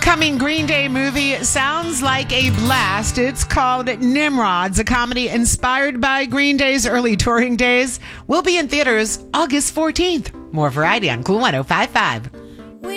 upcoming Green Day movie sounds like a blast. It's called Nimrods, a comedy inspired by Green Day's early touring days. Will be in theaters August 14th. More variety on Cool 105.5.